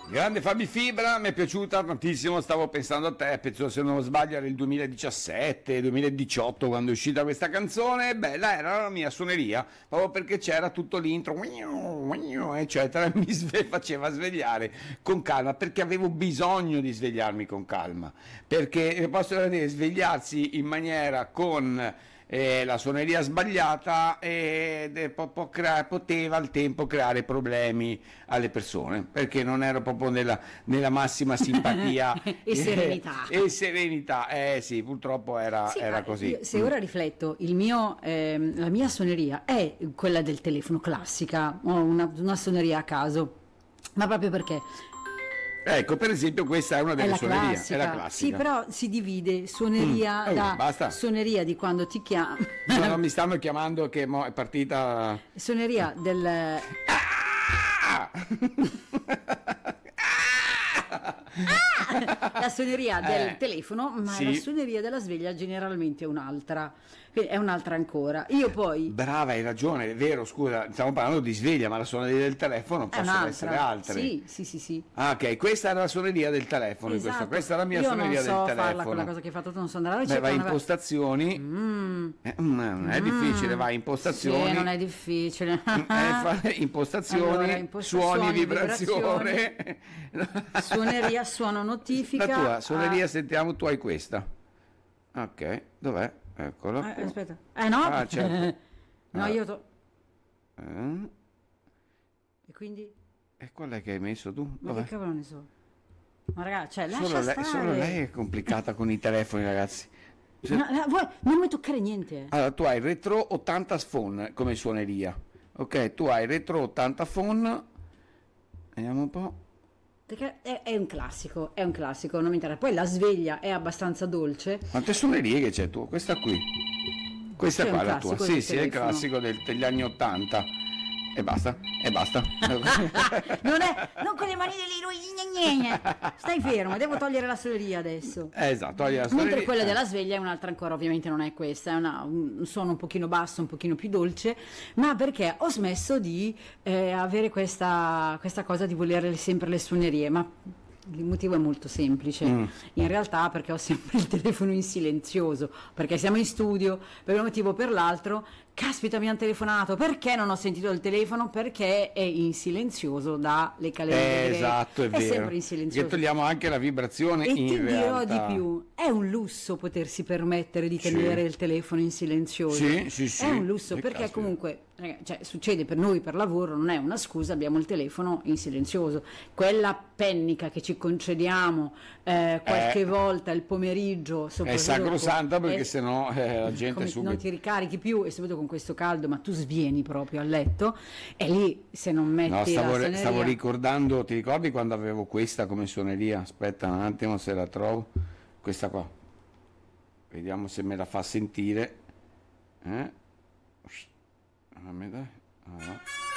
Grande Fabi Fibra, mi è piaciuta tantissimo, stavo pensando a te, penso se non sbaglio era il 2017, 2018 quando è uscita questa canzone, bella, era la mia suoneria, proprio perché c'era tutto l'intro, eccetera, e faceva svegliare con calma, perché avevo bisogno di svegliarmi con calma, perché posso dire svegliarsi in maniera con la suoneria sbagliata poteva al tempo creare problemi alle persone perché non ero proprio nella massima simpatia E serenità. e serenità, sì, purtroppo era, Sì, era così. se ora rifletto, la mia suoneria è quella del telefono classica, ho una suoneria a caso, ma proprio perché Ecco, per esempio, questa è una è delle la suonerie, classica. è la classica. Sì, però si divide suoneria da basta. suoneria di quando ti chiama, No, mi stanno chiamando che è partita. suoneria del Ah! la suoneria del telefono, ma sì. la suoneria della sveglia generalmente è un'altra, quindi è un'altra ancora. Io poi Brava, hai ragione, è vero, scusa, stiamo parlando di sveglia, ma la suoneria del telefono è possono essere un'altra. altre. Sì. Ah, ok, questa era la suoneria del telefono, Esatto. questa è la mia Io suoneria non so del farla telefono. quella cosa che hai fatto tu, non so andare alla Beh, ricerca. vai in non impostazioni. Non è difficile, vai in impostazioni. Sì, non è difficile. Impostazioni, Allora, impostazioni, suoni, vibrazione. Suoneria, suono, notifica. La tua suoneria, sentiamo, tu hai questa. Ok, dov'è? Eccola. Aspetta. No? Ah, certo. No, io Eh? E quindi? E qual è che hai messo tu? Ma Dov'è? che cavolo ne so? Ma ragazzi, cioè, Solo lascia lei, stare. solo lei è complicata con i telefoni, ragazzi. Non mi toccare niente. Allora, tu hai Retro 80 Phone come suoneria. Ok, tu hai Retro 80 Phone. Vediamo un po'. Perché è un classico, non mi interessa. Poi la sveglia è abbastanza dolce. Quante suonerie che c'è tu? Questa qui. Questa C'è qua un è la tua. classico del Sì, è il telefono. classico degli anni 80. E basta. Non con le manine lì, stai fermo, devo togliere la suoneria adesso. Esatto, togli la suoneria. Mentre quella della sveglia è un'altra ancora, ovviamente non è questa, è un suono un pochino basso, un pochino più dolce, ma perché ho smesso di avere questa cosa di volere sempre le suonerie, ma il motivo è molto semplice, in realtà perché ho sempre il telefono in silenzioso, perché siamo in studio, per un motivo o per l'altro, caspita mi hanno telefonato, perché non ho sentito il telefono? Perché è in silenzioso dalle calende, esatto, è vero. sempre in silenzioso. Che togliamo anche la vibrazione E in ti realtà. dirò di più, è un lusso potersi permettere di tenere il telefono in silenzioso. Sì. È un lusso Che perché caspita. comunque cioè, succede per noi per lavoro, non è una scusa, abbiamo il telefono in silenzioso. Quella pennica che ci concediamo qualche volta il pomeriggio, È soprattutto sacrosanta perché sennò la gente come subito. non ti ricarichi più, e soprattutto con questo caldo, ma tu svieni proprio a letto e lì se non metti No, la suoneria. stavo ricordando, ti ricordi quando avevo questa come suoneria? Aspetta un attimo se la trovo. Questa qua. Vediamo se me la fa sentire. Ah,